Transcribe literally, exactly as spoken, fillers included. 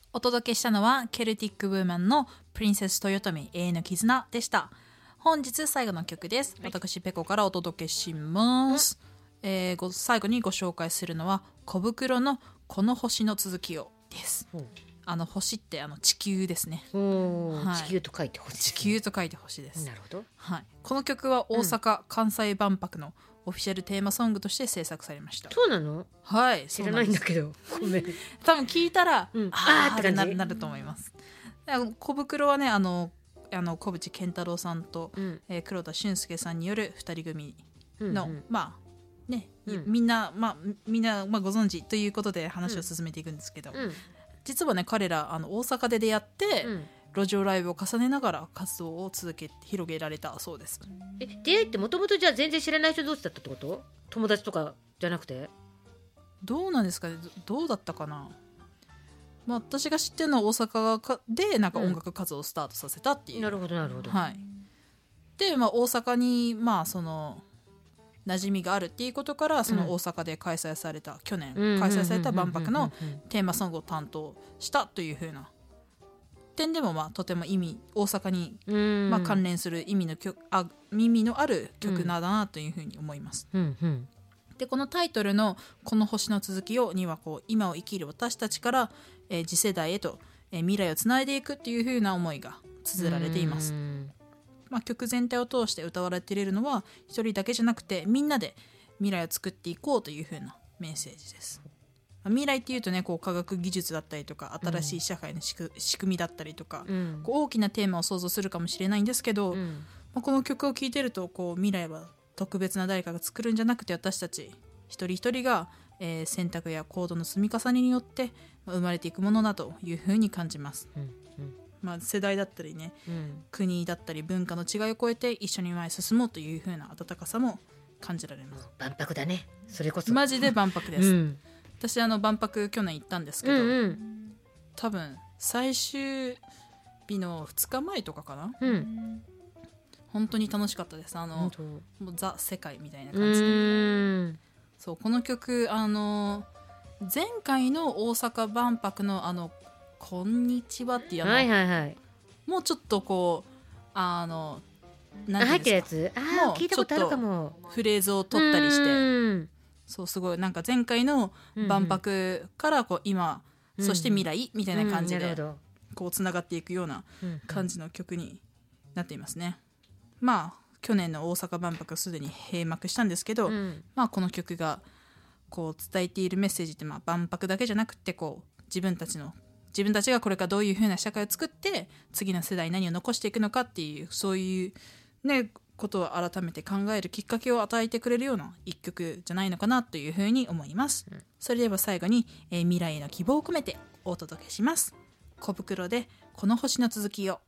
お届けしたのはケルティック・ウーマンのプリンセス豊臣永遠の絆でした。本日最後の曲です。私ペコからお届けします、えー、ご最後にご紹介するのは小袋のこの星の続きをです。あの星ってあの地球ですね、 はい、地球と書いて星、ね、 地球と書いて星です。 なるほど、 はい、この曲は大阪・関西万博のオフィシャルテーマソングとして制作されました。 そうなの？ はい、 知らないんだけどごめん多分聞いたら、 うん、 あーってなるなると思います。小袋はねあのあの小渕健太郎さんと、うんえー、黒田俊介さんによるふたり組の、うんうん、まあね、うん、みんな、まあ、みんな、まあ、ご存知ということで話を進めていくんですけど、うん、実はね彼らあの大阪で出会って、うん、路上ライブを重ねながら活動を続け広げられたそうです。 え出会いってもともとじゃあ全然知らない人同士だったってこと？友達とかじゃなくて？ どうなんですかね、どうだったかな。まあ、私が知ってるのは大阪でなんか音楽活動をスタートさせたっていう、 うん、なるほどなるほど、 はい、で、まあ、大阪にまあその馴染みがあるっていうことからその大阪で開催された、うん、去年開催された万博のテーマソングを担当したという風な点でもまあとても意味大阪にまあ関連する意味の曲あ耳のある曲なんだなという風に思います、うんうん、でこのタイトルのこの星の続きをにはこう今を生きる私たちから、えー、次世代へと、えー、未来をつないでいくっていう風な思いが綴られています。まあ、曲全体を通して歌われているのは一人だけじゃなくてみんなで未来を作っていこうという風なメッセージです。未来っていうとねこう科学技術だったりとか新しい社会の仕組みだったりとか、うん、こう大きなテーマを想像するかもしれないんですけど、うんまあ、この曲を聴いてるとこう未来は特別な誰かが作るんじゃなくて私たち一人一人が、えー、選択や行動の積み重ねによって、まあ、生まれていくものだというふうに感じます、うんうんまあ、世代だったりね、うん、国だったり文化の違いを超えて一緒に前に進もうというふうな温かさも感じられます。 万博だねそれこそマジで万博です、うん、私あの万博去年行ったんですけど、うんうん、多分最終日のふつかまえとかかな、うん、本当に楽しかったです。あのもうザ世界みたいな感じで、うんそうこの曲あの前回の大阪万博のあのこんにちはっていうの、 はいはいはい、 もうちょっとこうあの何ていうんですか、あ入ってるやつあ聞いたことあるかもフレーズを取ったりして、うんそうすごいなんか前回の万博からこう今、うん、そして未来みたいな感じでこうつながっていくような感じの曲になっていますね。まあ去年の大阪万博すでに閉幕したんですけど、うん、まあこの曲がこう伝えているメッセージってまあ万博だけじゃなくてこう自分たちの自分たちがこれからどういう風な社会を作って次の世代に何を残していくのかっていうそういうねことを改めて考えるきっかけを与えてくれるような一曲じゃないのかなというふうに思います、うん、それでは最後に、えー、未来への希望を込めてお届けします。小袋でこの星の続きを。